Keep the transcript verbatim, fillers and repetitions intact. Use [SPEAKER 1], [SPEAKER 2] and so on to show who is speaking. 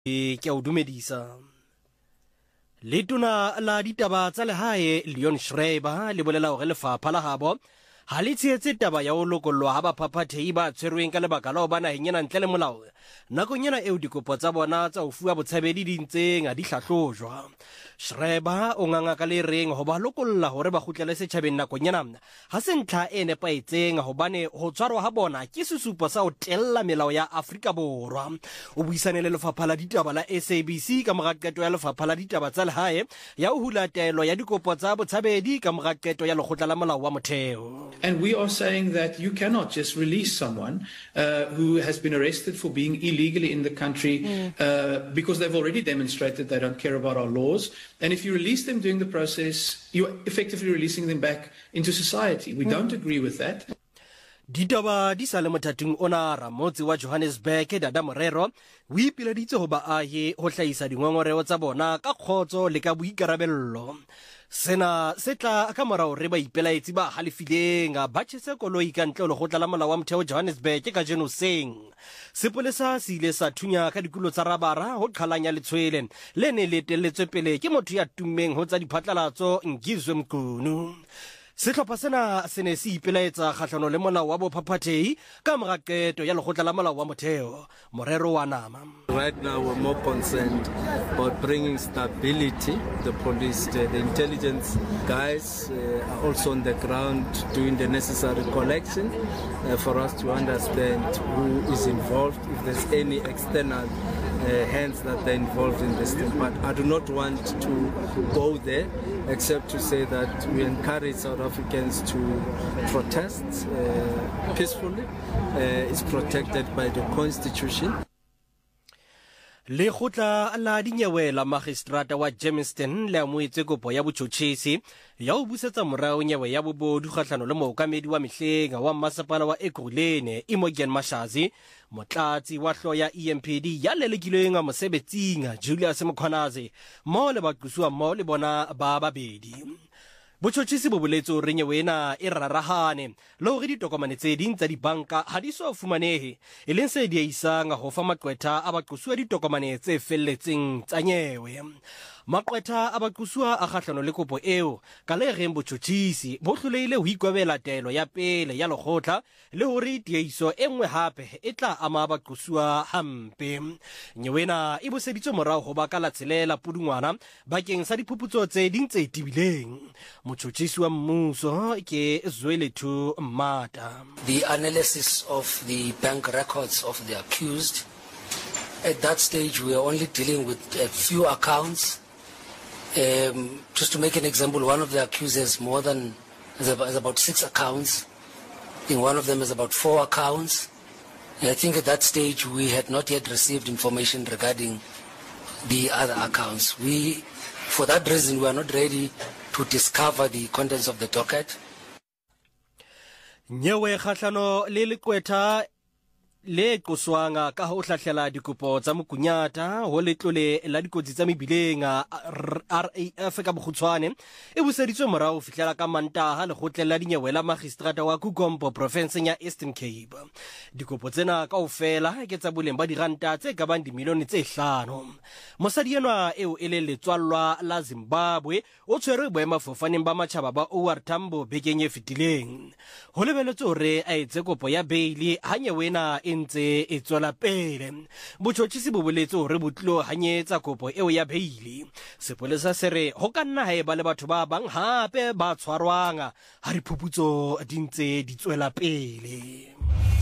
[SPEAKER 1] e ke o dumedisa letona la ditaba tsa lehae Leon Schreiber le bolela hore lefapha la habo ha le tshetse taba ya ho lokollwa ha baphaphathehi ba tshwerweng ka lebaka la ho bana henyana ntle le molao nakong yana eo dikopo tsa bona tsa ho fuwa botshabedi di ntseng a di hlahlojwa. Schreiber o nganga ka le reng ho ba lokolla hore ba kgutlele setjhabeng nakong yana ha se ntlha e nepaetseng hobane ho tshwarwa ha bona ke sesupo sa ho tella melao ya Afrika Borwa. O buisane le lefapha la ditaba la S A B C ka mora qeto ya lefapha la ditaba tsa lehae ya ho hula taelo ya dikopo tsa botshabedi ka mora qeto ya lekgotla la molao wa motheo.
[SPEAKER 2] And we are saying that you cannot just release someone uh, who has been arrested for being illegally in the country mm. uh, because they've already demonstrated they don't care about our laws. And if you release them during the process, you're effectively releasing them back into society. We mm. don't agree with that.
[SPEAKER 1] Ditaba di sa le mothating ona ramotse wa Johannesburg Dada Morero o ipileditse ho baahi ho hlahisa dingongoreo tsa bona ka khotso le ka boikarabello. Sena se tla ka morao re ba ipelaetsi ba halefileng ba tshetse koloi ka ntle le go tla la molao wa motheo Johannesburg ka jeno seng. Sepolesa se ile sa thunya ka dikulo tsa rabara ho qhalanya letshwele le ne le teletswe pele ke motho ya tummeng ho tsa diphatlalatso Ngizwe Mkunu. Sehlopha sena se ne se ipelaetsa kgahlano le molao wa bophaphathehi ka mora qeto ya lekgotla la molao wa motheo. Morero wa nama.
[SPEAKER 3] Right now we're more concerned about bringing stability. The police, the, the intelligence guys uh, are also on the ground doing the necessary collection uh, for us to understand who is involved, if there's any external uh, hands that are involved in this thing. But I do not want to go there except to say that we encourage South Africans to protest uh, peacefully. Uh, it's protected by the Constitution.
[SPEAKER 1] Lekgotla la dinyewe la magistrata wa Germiston le amoetse kopo ya botjhotjhisi ya ho busetsa morao nyewe ya bobodu kgahlano le mookamedi wa mehlenga wa masepala wa Ekurhuleni Imogen Mashazi motlatsi wa hlo ya E M P D ya lelekilweng a mosebetsing Julius Mkhwanazi mo le baquswa mo le bona ba babedi. Botjhotjhisi bo boletso re nyewe ena e rarahane le hore ditokomane tse ding tsa dibanka ha di so fumanehe e leng se di isang ho fa maqwetha a baquswa ditokomane tse felletseng tsa nyewe. Maqwetha a baquswa a kgahlano le kopo eo ka le reng botjhotjhisi bo hlolehile ho ikwabela taelo ya pele ya lekgotla le hore tiiso e nngwe hape e tla ama baquswa hampe. Nyewena e boseditswe morao ho baka la tshelela Pudungwana bakeng sa diphuputso tse ding tse tibileng. Motjhotjhisi wa mmuso ke Zwelethu Mata.
[SPEAKER 4] The analysis of the bank records of the accused, at that stage we are only dealing with a few accounts. Um, just to make an example, one of the accused has more than has about, has about six accounts. I think one of them has about four accounts. And I think at that stage we had not yet received information regarding the other accounts. We, for that reason, we are not ready to discover the contents of the docket.
[SPEAKER 1] Nyewe kgahlano le lekwetha le qoswanga ka ho hlahlela dikopo tsa mokunyata ho letlole la dikotsi tsa mebileng R A F ka bokgutshwane e buseditswe morao ho fihlela ka Mantaha le khotlela dinyewe la magistrata wa Kukompo province ya Eastern Cape. Dikopo tsena kaofela ke tsa boleng ba diranta tse ka bang dimilione tse hlano. Mosadi enwa eo e le letswallwa la Zimbabwe o tshwere boemafofaneng ba matjhaba ba O R Tambo bekeng e fetileng. Ho lebeletswe hore a etse kopo ya bail ha nyewena ntse e tswela pele. Botjhotjhisi bo boletse hore botlo hanyetsa kopo eo ya bail. Sepolesa se re ho ka nna haeba le batho ba bang hape ba tshwarwang ha diphuputso di ntse di tswela pele.